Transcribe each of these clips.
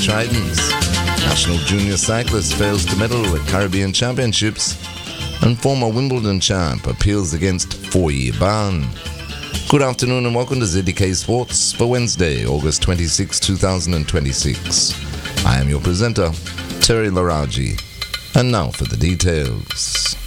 Tridents. National junior cyclist fails to medal at Caribbean Championships. And former Wimbledon champ appeals against 4-year ban. Good afternoon and welcome to ZDK Sports for Wednesday, August 26, 2026. I am your presenter, Terry Laraji. And now for the details.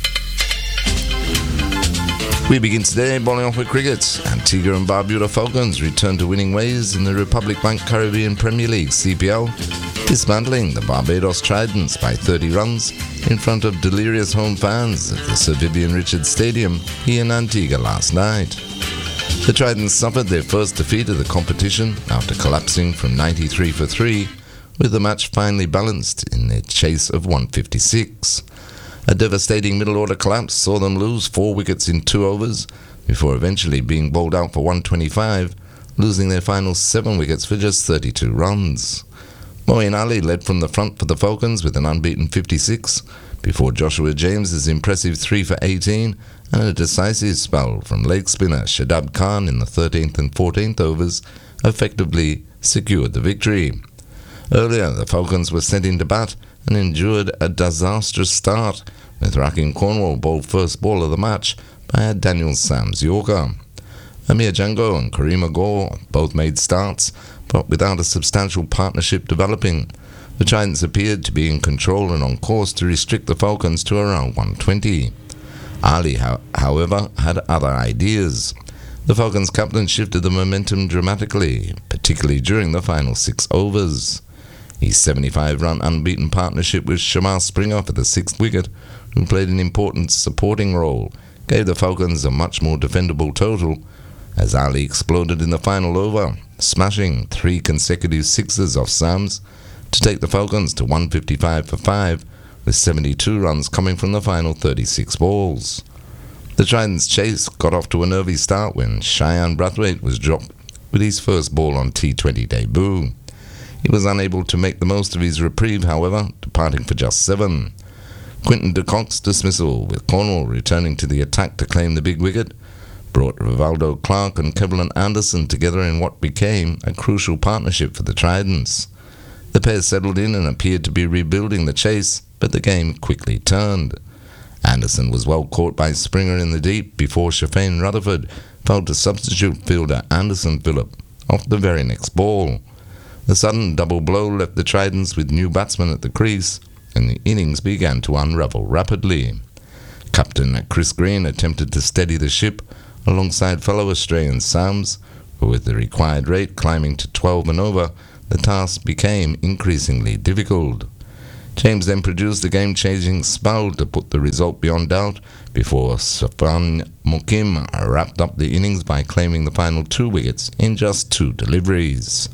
We begin today bowling off with cricket. Antigua and Barbuda Falcons return to winning ways in the Republic Bank Caribbean Premier League CPL, dismantling the Barbados Tridents by 30 runs in front of delirious home fans at the Sir Vivian Richards Stadium here in Antigua last night. The Tridents suffered their first defeat of the competition after collapsing from 93 for 3, with the match finally balanced in their chase of 156. A devastating middle-order collapse saw them lose 4 wickets in 2 overs, before eventually being bowled out for 125, losing their final 7 wickets for just 32 runs. Moeen Ali led from the front for the Falcons with an unbeaten 56, before Joshua James's impressive 3 for 18 and a decisive spell from leg spinner Shadab Khan in the 13th and 14th overs effectively secured the victory. Earlier, the Falcons were sent into bat and endured a disastrous start, with Rakim Cornwall bowled first ball of the match by a Daniel Sams Yorker. Amir Django and Karima Gore both made starts, but without a substantial partnership developing. The Tridents appeared to be in control and on course to restrict the Falcons to around 120. Ali, however, had other ideas. The Falcons' captain shifted the momentum dramatically, particularly during the final 6 overs. His 75-run unbeaten partnership with Shamar Springer for the 6th wicket, who played an important supporting role, gave the Falcons a much more defendable total, as Ali exploded in the final over, smashing 3 consecutive sixes off Sams to take the Falcons to 155 for 5, with 72 runs coming from the final 36 balls. The Tridents' chase got off to a nervy start when Cheyenne Brathwaite was dropped with his first ball on T20 debut. He was unable to make the most of his reprieve, however, departing for just 7. Quinton de Kock's dismissal, with Cornwall returning to the attack to claim the big wicket, brought Rivaldo Clark and Kevlin Anderson together in what became a crucial partnership for the Tridents. The pair settled in and appeared to be rebuilding the chase, but the game quickly turned. Anderson was well caught by Springer in the deep before Shafane Rutherford fell to substitute fielder Anderson Phillip off the very next ball. The sudden double blow left the Tridents with new batsmen at the crease, and the innings began to unravel rapidly. Captain Chris Green attempted to steady the ship alongside fellow Australian Sams, but with the required rate climbing to 12 and over, the task became increasingly difficult. James then produced a game-changing spell to put the result beyond doubt before Safan Mokim wrapped up the innings by claiming the final 2 wickets in just 2 deliveries.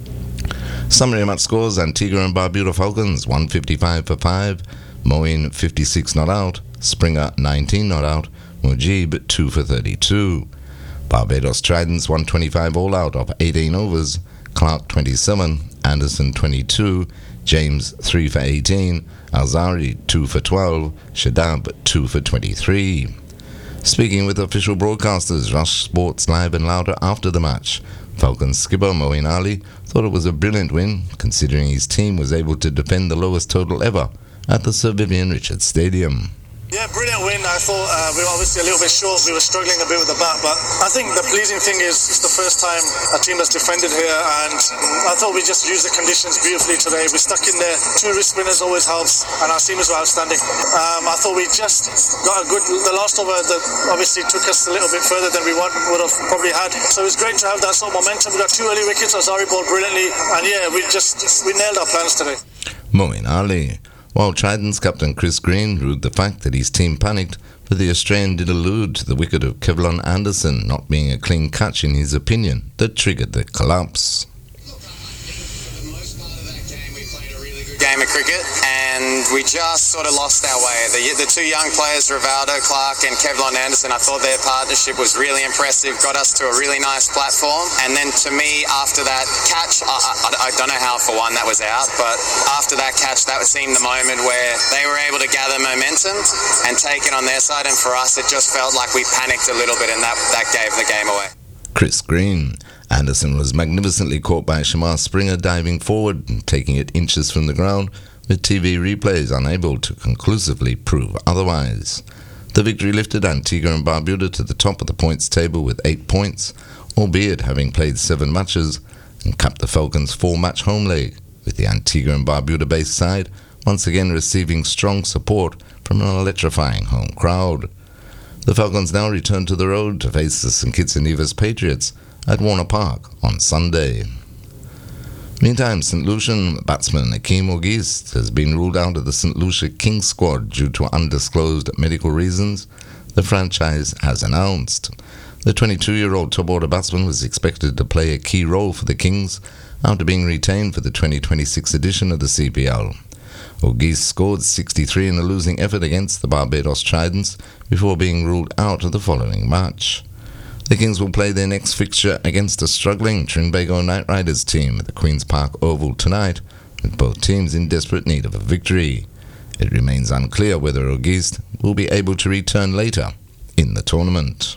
Summary match scores: Antigua and Barbuda Falcons 155 for 5, Moeen 56 not out, Springer 19 not out, Mujib 2 for 32. Barbados Tridents 125 all out of 18 overs, Clark 27, Anderson 22, James 3 for 18, Alzari 2 for 12, Shadab 2 for 23. Speaking with official broadcasters Rush Sports Live and Louder after the match, Falcons skipper Moeen Ali thought it was a brilliant win, considering his team was able to defend the lowest total ever at the Sir Vivian Richards Stadium. Yeah, brilliant win. I thought we were obviously a little bit short. We were struggling a bit with the bat, but I think the pleasing thing is it's the first time a team has defended here, and I thought we just used the conditions beautifully today. We stuck in there. 2 wrist spinners always helps, and our seamers were outstanding. I thought we just got a good. The last over that obviously took us a little bit further than we would have probably had. So it was great to have that sort of momentum. We got 2 early wickets. Azari bowled brilliantly, and yeah, we nailed our plans today. Moeen Ali. While Tridents captain Chris Green rued the fact that his team panicked, but the Australian did allude to the wicket of Kevlin Anderson not being a clean catch in his opinion that triggered the collapse. Game of cricket, and we just sort of lost our way. The 2 young players, Rivaldo Clark and Kevlin Anderson, I thought their partnership was really impressive, got us to a really nice platform, and then to me, after that catch, I don't know how for one that was out, but after that catch, that seemed the moment where they were able to gather momentum and take it on their side, and for us, it just felt like we panicked a little bit, and that gave the game away. Chris Green. Anderson was magnificently caught by Shamar Springer diving forward and taking it inches from the ground, with TV replays unable to conclusively prove otherwise. The victory lifted Antigua and Barbuda to the top of the points table with 8 points, albeit having played 7 matches, and capped the Falcons' 4-match home leg, with the Antigua and Barbuda-based side once again receiving strong support from an electrifying home crowd. The Falcons now return to the road to face the St Kitts and Nevis Patriots at Warner Park on Sunday. Meantime, St Lucian batsman Akeem Auguste has been ruled out of the St Lucia Kings squad due to undisclosed medical reasons, the franchise has announced. The 22-year-old top-order batsman was expected to play a key role for the Kings after being retained for the 2026 edition of the CPL. Auguste scored 63 in a losing effort against the Barbados Tridents before being ruled out of the following match. The Kings will play their next fixture against a struggling Trinbago Knight Riders team at the Queen's Park Oval tonight, with both teams in desperate need of a victory. It remains unclear whether Auguste will be able to return later in the tournament.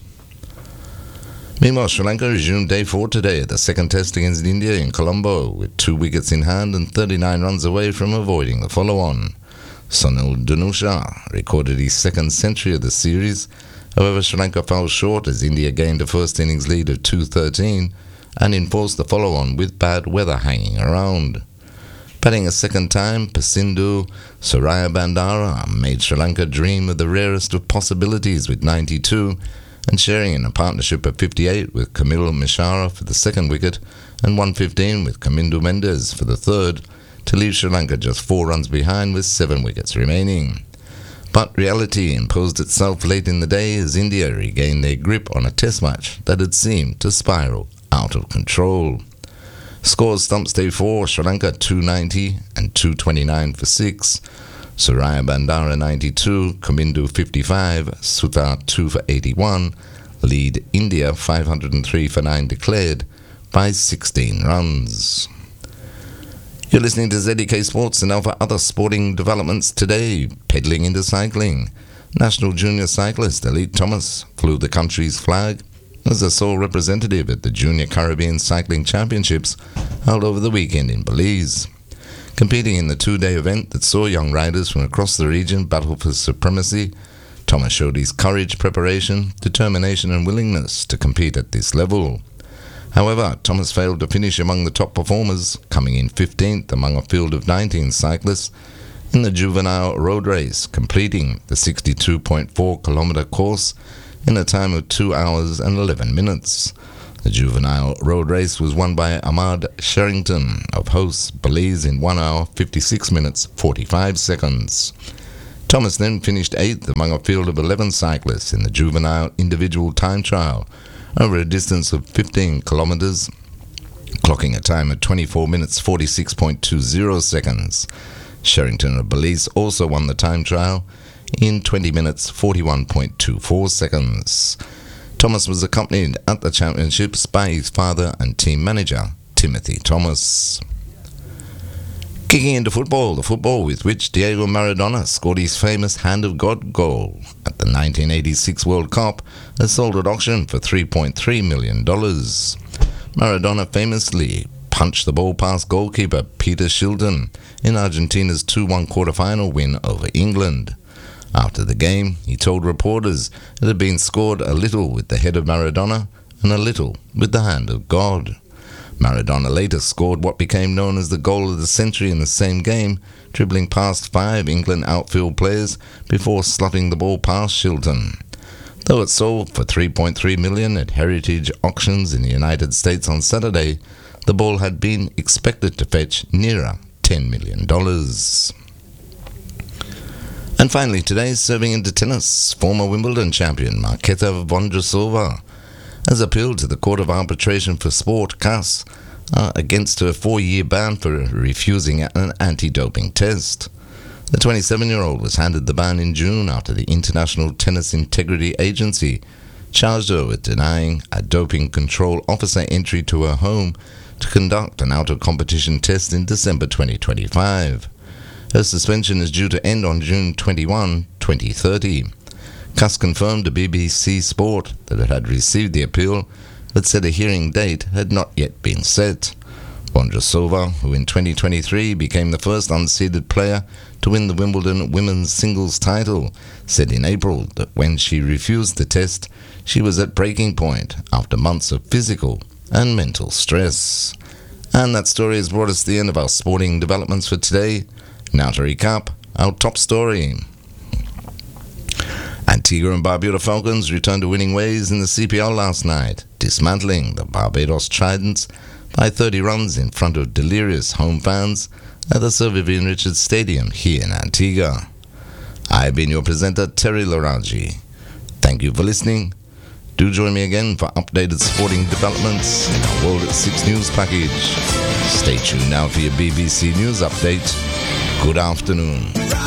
Meanwhile, Sri Lanka resumed day 4 today at the second test against India in Colombo, with 2 wickets in hand and 39 runs away from avoiding the follow-on. Sunil Dhanusha recorded his second century of the series. However, Sri Lanka fell short as India gained a first innings lead of 2-13 and enforced the follow-on with bad weather hanging around. Batting a second time, Pasindu Suraya Bandara made Sri Lanka dream of the rarest of possibilities with 92, and sharing in a partnership of 58 with Kamil Mishara for the second wicket and 115 with Kamindu Mendes for the third, to leave Sri Lanka just 4 runs behind with 7 wickets remaining. But reality imposed itself late in the day as India regained their grip on a test match that had seemed to spiral out of control. Scores stumps day 4, Sri Lanka 290 and 229 for 6, Suraya Bandara 92, Kamindu 55, Suthar 2 for 81, lead India 503 for 9 declared by 16 runs. You're listening to ZDK Sports, and now for other sporting developments today. Peddling into cycling. National junior cyclist Elite Thomas flew the country's flag as a sole representative at the Junior Caribbean Cycling Championships held over the weekend in Belize. Competing in the 2-day event that saw young riders from across the region battle for supremacy, Thomas showed his courage, preparation, determination and willingness to compete at this level. However, Thomas failed to finish among the top performers, coming in 15th among a field of 19 cyclists in the juvenile road race, completing the 62.4-kilometre course in a time of 2 hours and 11 minutes. The juvenile road race was won by Ahmad Sherrington of hosts Belize in 1 hour, 56 minutes, 45 seconds. Thomas then finished 8th among a field of 11 cyclists in the juvenile individual time trial over a distance of 15 kilometres, clocking a time of 24 minutes, 46.20 seconds. Sherrington of Belize also won the time trial in 20 minutes, 41.24 seconds. Thomas was accompanied at the championships by his father and team manager, Timothy Thomas. Kicking into football, the football with which Diego Maradona scored his famous Hand of God goal at the 1986 World Cup has sold at auction for $3.3 million. Maradona famously punched the ball past goalkeeper Peter Shilton in Argentina's 2-1 quarter-final win over England. After the game, he told reporters it had been scored a little with the head of Maradona and a little with the hand of God. Maradona later scored what became known as the goal of the century in the same game, dribbling past 5 England outfield players before slotting the ball past Shilton. Though it sold for $3.3 million at Heritage Auctions in the United States on Saturday, the ball had been expected to fetch nearer $10 million. And finally, today, serving into tennis, former Wimbledon champion Marketa Vondrousova has appealed to the Court of Arbitration for Sport, CAS, against her 4-year ban for refusing an anti-doping test. The 27-year-old was handed the ban in June after the International Tennis Integrity Agency charged her with denying a doping control officer entry to her home to conduct an out-of-competition test in December 2025. Her suspension is due to end on June 21, 2030. CAS confirmed to BBC Sport that it had received the appeal but said a hearing date had not yet been set. Vondrousova, who in 2023 became the first unseeded player to win the Wimbledon women's singles title, said in April that when she refused the test, she was at breaking point after months of physical and mental stress. And that story has brought us to the end of our sporting developments for today. Now to recap our top story. Antigua and Barbuda Falcons returned to winning ways in the CPL last night, dismantling the Barbados Tridents by 30 runs in front of delirious home fans at the Sir Vivian Richards Stadium here in Antigua. I've been your presenter, Terry Lorangi. Thank you for listening. Do join me again for updated sporting developments in our World at 6 news package. Stay tuned now for your BBC News update. Good afternoon.